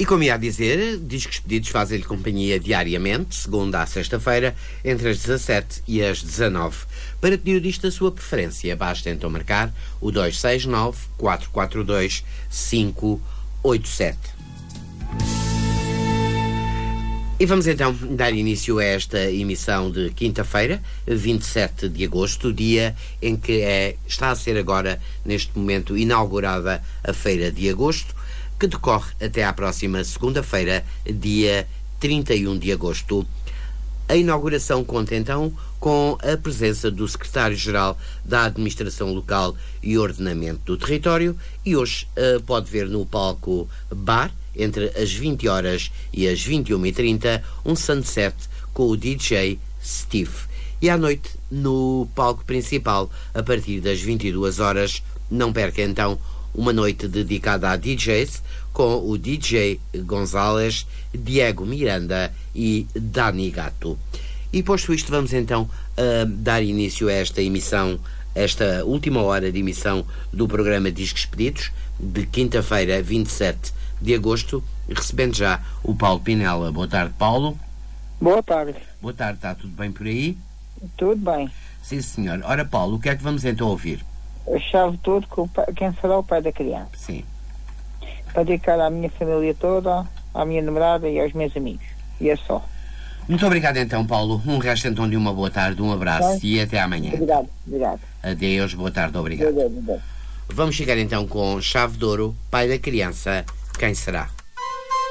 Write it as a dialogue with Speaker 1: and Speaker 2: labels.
Speaker 1: E como ia a dizer, Discos Pedidos fazem-lhe companhia diariamente, segunda à sexta-feira, entre as 17 e as 19. Para pedir o disco da sua preferência, basta então marcar o 269-442-587. E vamos então dar início a esta emissão de quinta-feira, 27 de agosto, dia em que está a ser agora, neste momento, inaugurada a Feira de Agosto, que decorre até à próxima segunda-feira, dia 31 de agosto. A inauguração conta então com a presença do Secretário-Geral da Administração Local e Ordenamento do Território e hoje pode ver no palco bar, entre as 20 horas e as 21h30, um sunset com o DJ Steve. E à noite, no palco principal, a partir das 22 horas, não perca então uma noite dedicada a DJs, com o DJ Gonzalez, Diego Miranda e Dani Gato. E posto isto, vamos então dar início a esta emissão, esta última hora de emissão do programa Discos Pedidos, de quinta-feira, 27 de agosto, recebendo já o Paulo Pinela. Boa tarde, Paulo.
Speaker 2: Boa tarde.
Speaker 1: Boa tarde, está tudo bem por aí?
Speaker 2: Tudo bem.
Speaker 1: Sim, senhor. Ora, Paulo, o que é que vamos então ouvir?
Speaker 2: A chave tudo com quem será o pai da criança.
Speaker 1: Sim.
Speaker 2: Para dedicar à minha família toda, à minha namorada e aos meus amigos. E é só.
Speaker 1: Muito obrigado então, Paulo. Um resto então de uma boa tarde, um abraço e até amanhã.
Speaker 2: Obrigado.
Speaker 1: Adeus, boa tarde, obrigado.
Speaker 2: Obrigado.
Speaker 1: Vamos chegar então com Chave de Ouro, pai da criança, quem será?